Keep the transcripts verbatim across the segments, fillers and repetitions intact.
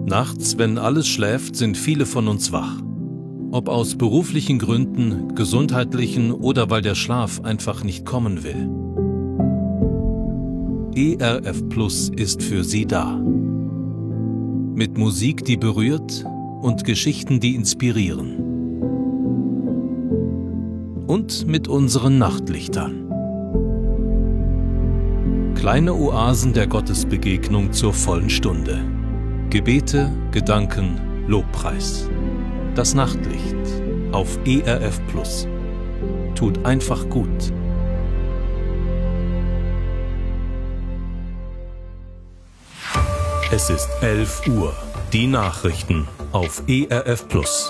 Nachts, wenn alles schläft, sind viele von uns wach. Ob aus beruflichen Gründen, gesundheitlichen oder weil der Schlaf einfach nicht kommen will. E R F Plus ist für Sie da. Mit Musik, die berührt und Geschichten, die inspirieren. Und mit unseren Nachtlichtern. Kleine Oasen der Gottesbegegnung zur vollen Stunde. Gebete, Gedanken, Lobpreis. Das Nachtlicht auf E R F Plus. Tut einfach gut. Es ist elf Uhr. Die Nachrichten auf E R F Plus.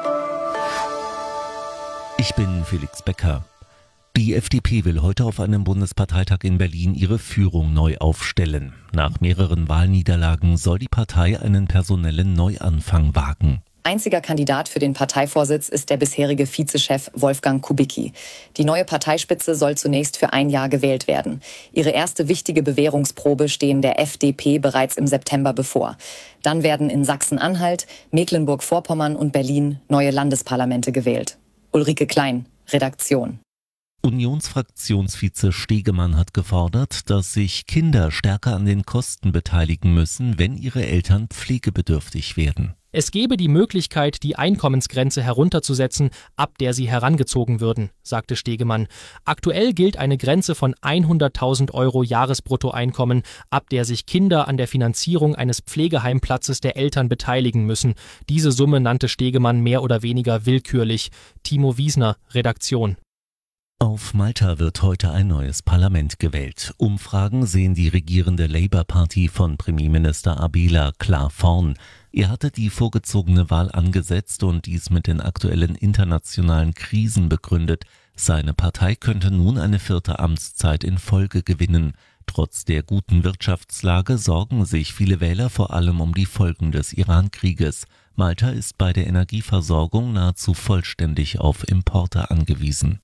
Ich bin Felix Becker. Die F D P will heute auf einem Bundesparteitag in Berlin ihre Führung neu aufstellen. Nach mehreren Wahlniederlagen soll die Partei einen personellen Neuanfang wagen. Einziger Kandidat für den Parteivorsitz ist der bisherige Vizechef Wolfgang Kubicki. Die neue Parteispitze soll zunächst für ein Jahr gewählt werden. Ihre erste wichtige Bewährungsprobe stehen der F D P bereits im September bevor. Dann werden in Sachsen-Anhalt, Mecklenburg-Vorpommern und Berlin neue Landesparlamente gewählt. Ulrike Klein, Redaktion. Unionsfraktionsvize Stegemann hat gefordert, dass sich Kinder stärker an den Kosten beteiligen müssen, wenn ihre Eltern pflegebedürftig werden. Es gebe die Möglichkeit, die Einkommensgrenze herunterzusetzen, ab der sie herangezogen würden, sagte Stegemann. Aktuell gilt eine Grenze von hunderttausend Euro Jahresbruttoeinkommen, ab der sich Kinder an der Finanzierung eines Pflegeheimplatzes der Eltern beteiligen müssen. Diese Summe nannte Stegemann mehr oder weniger willkürlich. Timo Wiesner, Redaktion. Auf Malta wird heute ein neues Parlament gewählt. Umfragen sehen die regierende Labour Party von Premierminister Abela klar vorn. Er hatte die vorgezogene Wahl angesetzt und dies mit den aktuellen internationalen Krisen begründet. Seine Partei könnte nun eine vierte Amtszeit in Folge gewinnen. Trotz der guten Wirtschaftslage sorgen sich viele Wähler vor allem um die Folgen des Iran-Krieges. Malta ist bei der Energieversorgung nahezu vollständig auf Importe angewiesen.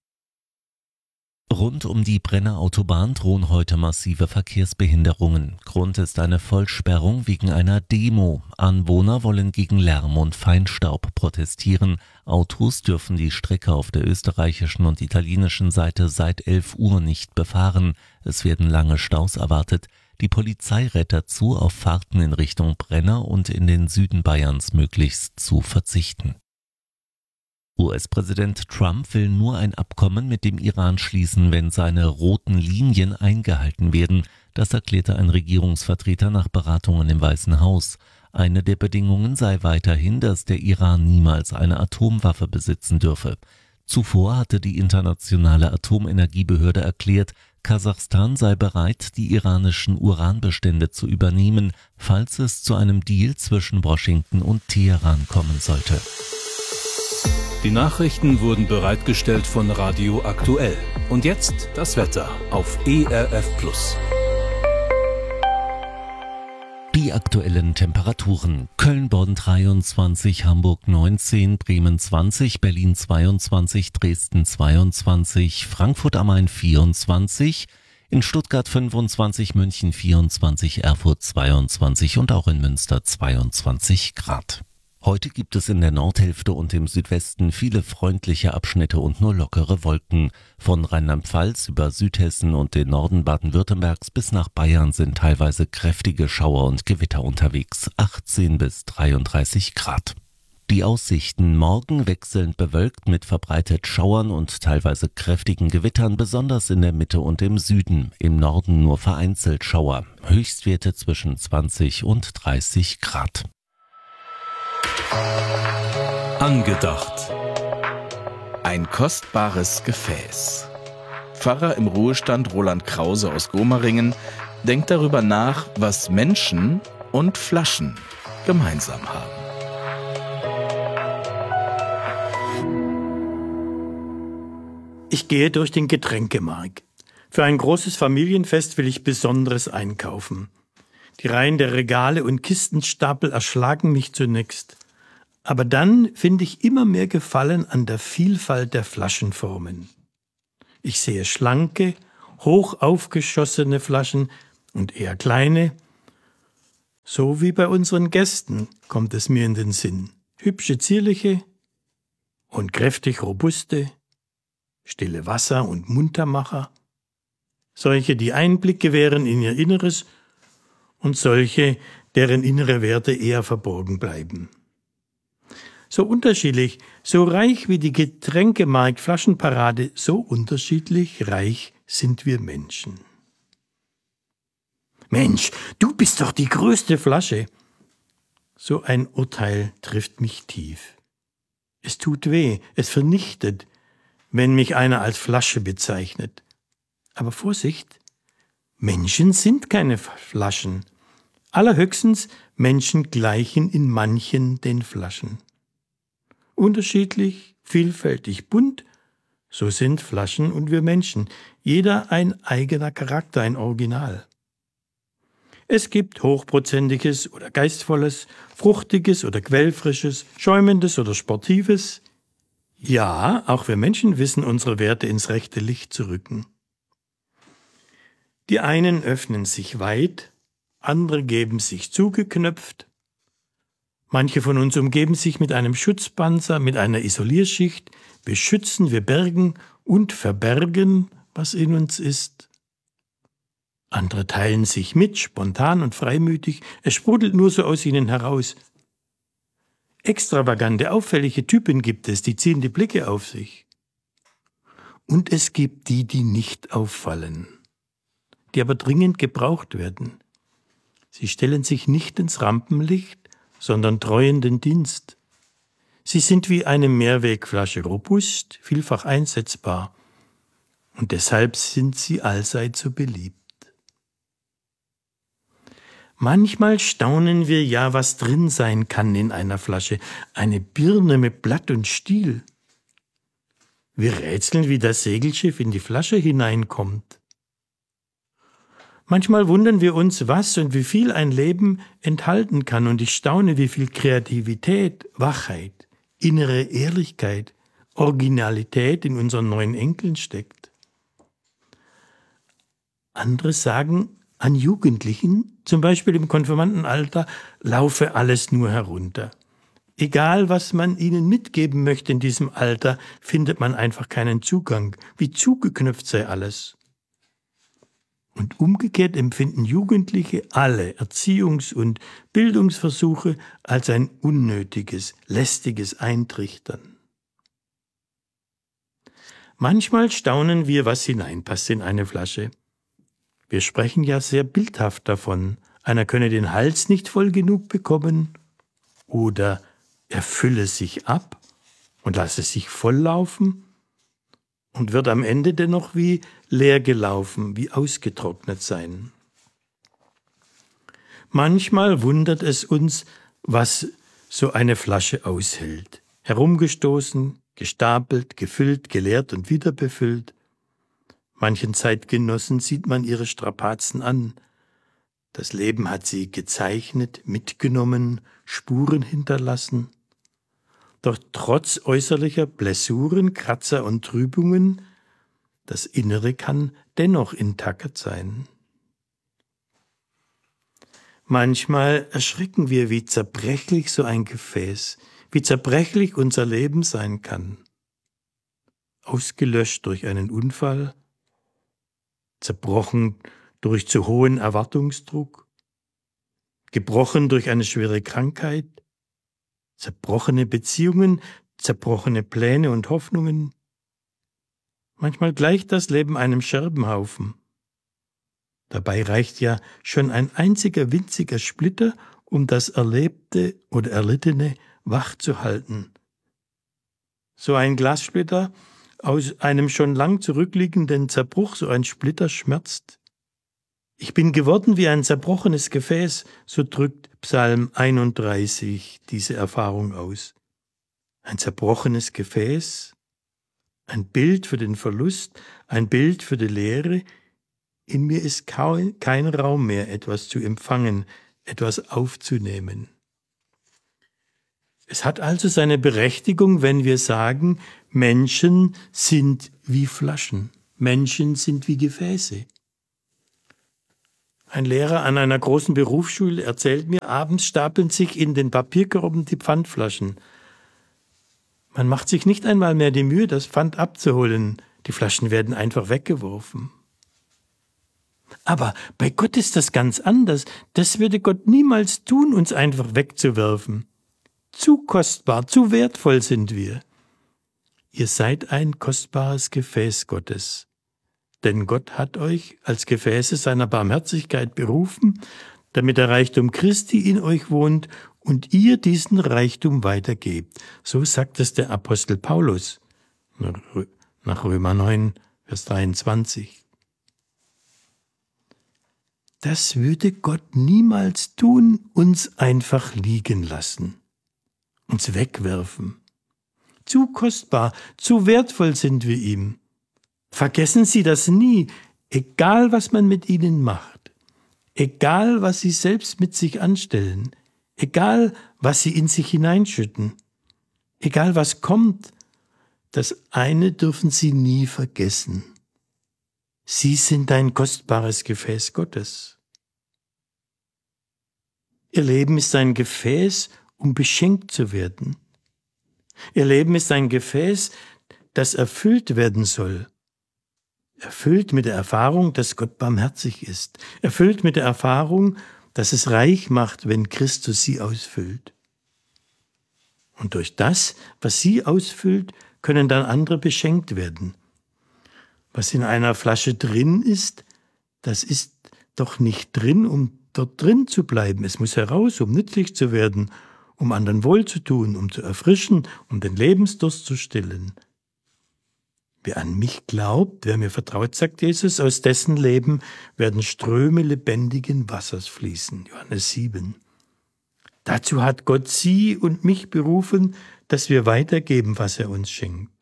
Rund um die Brenner Autobahn drohen heute massive Verkehrsbehinderungen. Grund ist eine Vollsperrung wegen einer Demo. Anwohner wollen gegen Lärm und Feinstaub protestieren. Autos dürfen die Strecke auf der österreichischen und italienischen Seite seit elf Uhr nicht befahren. Es werden lange Staus erwartet. Die Polizei rät dazu, auf Fahrten in Richtung Brenner und in den Süden Bayerns möglichst zu verzichten. U S-Präsident Trump will nur ein Abkommen mit dem Iran schließen, wenn seine roten Linien eingehalten werden. Das erklärte ein Regierungsvertreter nach Beratungen im Weißen Haus. Eine der Bedingungen sei weiterhin, dass der Iran niemals eine Atomwaffe besitzen dürfe. Zuvor hatte die internationale Atomenergiebehörde erklärt, Kasachstan sei bereit, die iranischen Uranbestände zu übernehmen, falls es zu einem Deal zwischen Washington und Teheran kommen sollte. Die Nachrichten wurden bereitgestellt von Radio Aktuell. Und jetzt das Wetter auf E R F Plus. Die aktuellen Temperaturen: Köln-Bonn dreiundzwanzig, Hamburg neunzehn, Bremen zwanzig, Berlin zweiundzwanzig, Dresden zweiundzwanzig, Frankfurt am Main vierundzwanzig, in Stuttgart fünfundzwanzig, München vierundzwanzig, Erfurt zweiundzwanzig und auch in Münster zweiundzwanzig Grad. Heute gibt es in der Nordhälfte und im Südwesten viele freundliche Abschnitte und nur lockere Wolken. Von Rheinland-Pfalz über Südhessen und den Norden Baden-Württembergs bis nach Bayern sind teilweise kräftige Schauer und Gewitter unterwegs, achtzehn bis dreiunddreißig Grad. Die Aussichten: morgen wechselnd bewölkt mit verbreitet Schauern und teilweise kräftigen Gewittern, besonders in der Mitte und im Süden. Im Norden nur vereinzelt Schauer. Höchstwerte zwischen zwanzig und dreißig Grad. Angedacht. Ein kostbares Gefäß. Pfarrer im Ruhestand Roland Krause aus Gomaringen denkt darüber nach, was Menschen und Flaschen gemeinsam haben. Ich gehe durch den Getränkemarkt. Für ein großes Familienfest will ich Besonderes einkaufen. Die Reihen der Regale und Kistenstapel erschlagen mich zunächst. Aber dann finde ich immer mehr Gefallen an der Vielfalt der Flaschenformen. Ich sehe schlanke, hoch aufgeschossene Flaschen und eher kleine, So wie bei unseren Gästen kommt es mir in den Sinn. Hübsche, zierliche und kräftig robuste, stille Wasser und Muntermacher, solche, die Einblick gewähren in ihr Inneres und solche, deren innere Werte eher verborgen bleiben. So unterschiedlich, so reich wie die Getränkemarkt-Flaschenparade, so unterschiedlich reich sind wir Menschen. Mensch, du bist doch die größte Flasche. So ein Urteil trifft mich tief. Es tut weh, es vernichtet, wenn mich einer als Flasche bezeichnet. Aber Vorsicht, Menschen sind keine Flaschen. Allerhöchstens Menschen gleichen in manchen den Flaschen. Unterschiedlich, vielfältig, bunt, so sind Flaschen und wir Menschen. Jeder ein eigener Charakter, ein Original. Es gibt hochprozentiges oder geistvolles, fruchtiges oder quellfrisches, schäumendes oder sportives. Ja, auch wir Menschen wissen, unsere Werte ins rechte Licht zu rücken. Die einen öffnen sich weit, andere geben sich zugeknöpft. Manche von uns umgeben sich mit einem Schutzpanzer, mit einer Isolierschicht. Wir schützen, wir bergen und verbergen, was in uns ist. Andere teilen sich mit, spontan und freimütig. Es sprudelt nur so aus ihnen heraus. Extravagante, auffällige Typen gibt es, die ziehen die Blicke auf sich. Und es gibt die, die nicht auffallen, die aber dringend gebraucht werden. Sie stellen sich nicht ins Rampenlicht, sondern treuen den Dienst. Sie sind wie eine Mehrwegflasche, robust, vielfach einsetzbar. Und deshalb sind sie allseits so beliebt. Manchmal staunen wir ja, was drin sein kann in einer Flasche. Eine Birne mit Blatt und Stiel. Wir rätseln, wie das Segelschiff in die Flasche hineinkommt. Manchmal wundern wir uns, was und wie viel ein Leben enthalten kann. Und ich staune, wie viel Kreativität, Wachheit, innere Ehrlichkeit, Originalität in unseren neuen Enkeln steckt. Andere sagen, an Jugendlichen, zum Beispiel im Konfirmandenalter, laufe alles nur herunter. Egal, was man ihnen mitgeben möchte in diesem Alter, findet man einfach keinen Zugang. Wie zugeknüpft sei alles. Und umgekehrt empfinden Jugendliche alle Erziehungs- und Bildungsversuche als ein unnötiges, lästiges Eintrichtern. Manchmal staunen wir, was hineinpasst in eine Flasche. Wir sprechen ja sehr bildhaft davon, einer könne den Hals nicht voll genug bekommen oder er fülle sich ab und lasse sich volllaufen und wird am Ende dennoch wie leer gelaufen, wie ausgetrocknet sein. Manchmal wundert es uns, was so eine Flasche aushält. Herumgestoßen, gestapelt, gefüllt, geleert und wieder befüllt. Manchen Zeitgenossen sieht man ihre Strapazen an. Das Leben hat sie gezeichnet, mitgenommen, Spuren hinterlassen. Doch trotz äußerlicher Blessuren, Kratzer und Trübungen, das Innere kann dennoch intakt sein. Manchmal erschrecken wir, wie zerbrechlich so ein Gefäß, wie zerbrechlich unser Leben sein kann. Ausgelöscht durch einen Unfall, zerbrochen durch zu hohen Erwartungsdruck, gebrochen durch eine schwere Krankheit, zerbrochene Beziehungen, zerbrochene Pläne und Hoffnungen. Manchmal gleicht das Leben einem Scherbenhaufen. Dabei reicht ja schon ein einziger winziger Splitter, um das Erlebte oder Erlittene wach zu halten. So ein Glassplitter aus einem schon lang zurückliegenden Zerbruch, so ein Splitter schmerzt. Ich bin geworden wie ein zerbrochenes Gefäß, so drückt Psalm einunddreißig diese Erfahrung aus. Ein zerbrochenes Gefäß, ein Bild für den Verlust, ein Bild für die Leere. In mir ist kaum, kein Raum mehr, etwas zu empfangen, etwas aufzunehmen. Es hat also seine Berechtigung, wenn wir sagen, Menschen sind wie Flaschen, Menschen sind wie Gefäße. Ein Lehrer an einer großen Berufsschule erzählt mir, abends stapeln sich in den Papierkörben die Pfandflaschen. Man macht sich nicht einmal mehr die Mühe, das Pfand abzuholen. Die Flaschen werden einfach weggeworfen. Aber bei Gott ist das ganz anders. Das würde Gott niemals tun, uns einfach wegzuwerfen. Zu kostbar, zu wertvoll sind wir. Ihr seid ein kostbares Gefäß Gottes. Denn Gott hat euch als Gefäße seiner Barmherzigkeit berufen, damit der Reichtum Christi in euch wohnt und ihr diesen Reichtum weitergebt. So sagt es der Apostel Paulus nach Römer neun, Vers dreiundzwanzig. Das würde Gott niemals tun, uns einfach liegen lassen, uns wegwerfen. Zu kostbar, zu wertvoll sind wir ihm. Vergessen Sie das nie, egal was man mit ihnen macht, egal was Sie selbst mit sich anstellen, egal was Sie in sich hineinschütten, egal was kommt, das eine dürfen Sie nie vergessen. Sie sind ein kostbares Gefäß Gottes. Ihr Leben ist ein Gefäß, um beschenkt zu werden. Ihr Leben ist ein Gefäß, das erfüllt werden soll. Erfüllt mit der Erfahrung, dass Gott barmherzig ist. Erfüllt mit der Erfahrung, dass es reich macht, wenn Christus sie ausfüllt. Und durch das, was sie ausfüllt, können dann andere beschenkt werden. Was in einer Flasche drin ist, das ist doch nicht drin, um dort drin zu bleiben. Es muss heraus, um nützlich zu werden, um anderen wohlzutun, um zu erfrischen, um den Lebensdurst zu stillen. Wer an mich glaubt, wer mir vertraut, sagt Jesus, aus dessen Leben werden Ströme lebendigen Wassers fließen. Johannes sieben. Dazu hat Gott Sie und mich berufen, dass wir weitergeben, was er uns schenkt.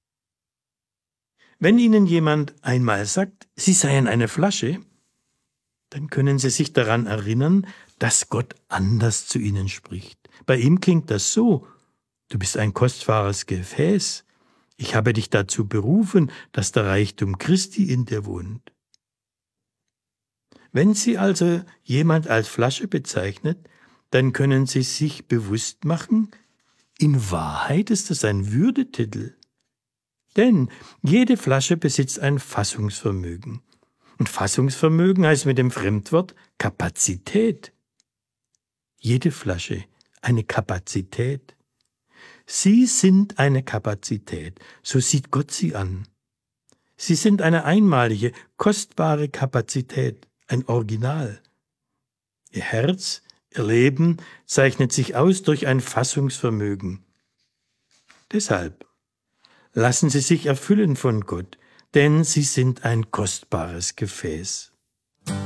Wenn Ihnen jemand einmal sagt, Sie seien eine Flasche, dann können Sie sich daran erinnern, dass Gott anders zu Ihnen spricht. Bei ihm klingt das so: Du bist ein kostbares Gefäß. Ich habe dich dazu berufen, dass der Reichtum Christi in dir wohnt. Wenn Sie also jemand als Flasche bezeichnet, dann können Sie sich bewusst machen, in Wahrheit ist es ein Würdetitel. Denn jede Flasche besitzt ein Fassungsvermögen. Und Fassungsvermögen heißt mit dem Fremdwort Kapazität. Jede Flasche eine Kapazität. Sie sind eine Kapazität, so sieht Gott sie an. Sie sind eine einmalige, kostbare Kapazität, ein Original. Ihr Herz, ihr Leben zeichnet sich aus durch ein Fassungsvermögen. Deshalb lassen Sie sich erfüllen von Gott, denn Sie sind ein kostbares Gefäß.